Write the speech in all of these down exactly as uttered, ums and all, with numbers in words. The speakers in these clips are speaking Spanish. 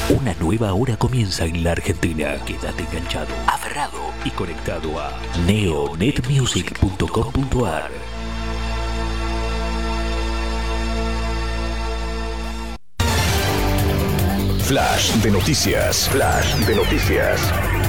Una nueva hora comienza en la Argentina. Quédate enganchado, aferrado y conectado a neonetmusic punto com punto ar. Flash de noticias. Flash de noticias.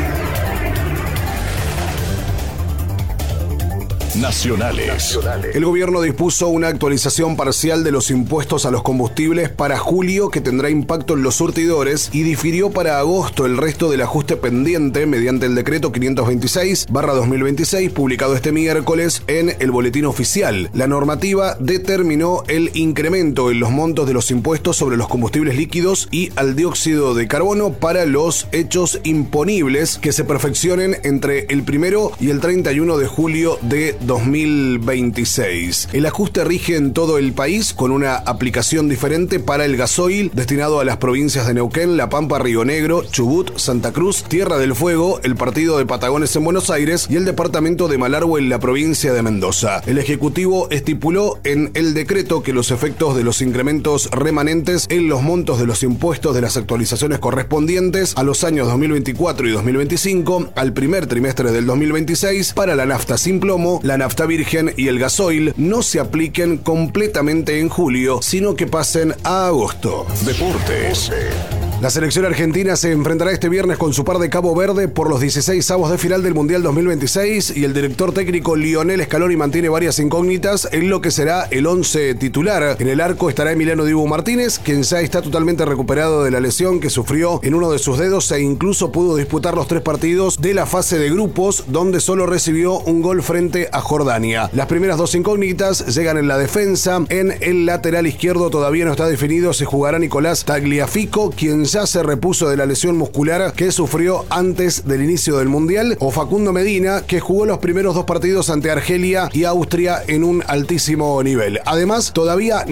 Nacionales. El gobierno dispuso una actualización parcial de los impuestos a los combustibles para julio que tendrá impacto en los surtidores y difirió para agosto el resto del ajuste pendiente mediante el decreto quinientos veintiséis barra dos mil veintiséis publicado este miércoles en el Boletín Oficial. La normativa determinó el incremento en los montos de los impuestos sobre los combustibles líquidos y al dióxido de carbono para los hechos imponibles que se perfeccionen entre el primero y el treinta y uno de julio de dos mil veintiséis. El ajuste rige en todo el país con una aplicación diferente para el gasoil destinado a las provincias de Neuquén, La Pampa, Río Negro, Chubut, Santa Cruz, Tierra del Fuego, el partido de Patagones en Buenos Aires y el departamento de Malargüe en la provincia de Mendoza. El Ejecutivo estipuló en el decreto que los efectos de los incrementos remanentes en los montos de los impuestos de las actualizaciones correspondientes a los años dos mil veinticuatro y dos mil veinticinco al primer trimestre del dos mil veintiséis para la nafta sin plomo, la nafta virgen y el gasoil no se apliquen completamente en julio, sino que pasen a agosto. Deportes. La selección argentina se enfrentará este viernes con su par de Cabo Verde por los dieciseisavos de final del Mundial dos mil veintiséis y el director técnico Lionel Scaloni mantiene varias incógnitas en lo que será el once titular. En el arco estará Emiliano Dibu Martínez, quien ya está totalmente recuperado de la lesión que sufrió en uno de sus dedos e incluso pudo disputar los tres partidos de la fase de grupos, donde solo recibió un gol frente a Jordania. Las primeras dos incógnitas llegan en la defensa. En el lateral izquierdo todavía no está definido si jugará Nicolás Tagliafico, quien ya se repuso de la lesión muscular que sufrió antes del inicio del Mundial, o Facundo Medina, que jugó los primeros dos partidos ante Argelia y Austria en un altísimo nivel. Además, todavía